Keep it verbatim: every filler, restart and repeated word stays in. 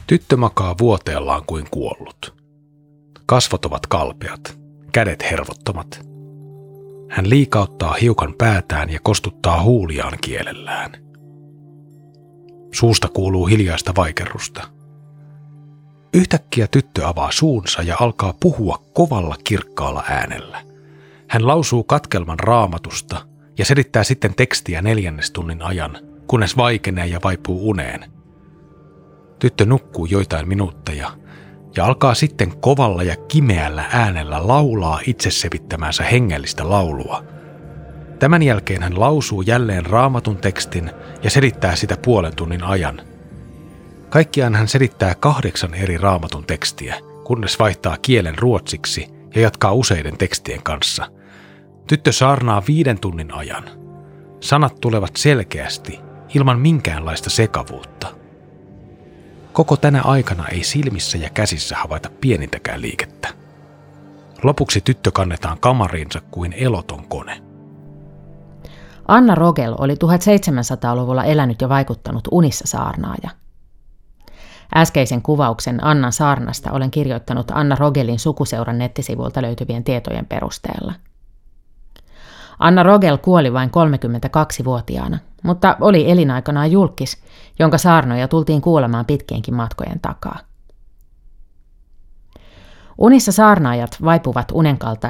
Tyttö makaa vuoteellaan kuin kuollut. Kasvot ovat kalpeat, kädet hervottomat. Hän liikauttaa hiukan päätään ja kostuttaa huuliaan kielellään. Suusta kuuluu hiljaista vaikerrusta. Yhtäkkiä tyttö avaa suunsa ja alkaa puhua kovalla kirkkaalla äänellä. Hän lausuu katkelman Raamatusta ja selittää sitten tekstiä neljännestunnin ajan, kunnes vaikenee ja vaipuu uneen. Tyttö nukkuu joitain minuutteja ja alkaa sitten kovalla ja kimeällä äänellä laulaa itse sevittämäänsä hengellistä laulua. Tämän jälkeen hän lausuu jälleen Raamatun tekstin ja selittää sitä puolen tunnin ajan. Kaikkiaan hän selittää kahdeksan eri Raamatun tekstiä, kunnes vaihtaa kielen ruotsiksi ja jatkaa useiden tekstien kanssa. Tyttö saarnaa viiden tunnin ajan. Sanat tulevat selkeästi, ilman minkäänlaista sekavuutta. Koko tänä aikana ei silmissä ja käsissä havaita pienintäkään liikettä. Lopuksi tyttö kannetaan kamariinsa kuin eloton kone. Anna Rogel oli tuhatseitsemänsataaluvulla elänyt ja vaikuttanut unissa saarnaaja. Äskeisen kuvauksen Annan saarnasta olen kirjoittanut Anna Rogelin sukuseuran nettisivuilta löytyvien tietojen perusteella. Anna Rogel kuoli vain kolmekymmentäkaksivuotiaana, mutta oli elinaikanaan julkkis, jonka saarnoja tultiin kuulemaan pitkienkin matkojen takaa. Unissa saarnaajat vaipuvat unen kaltaiseen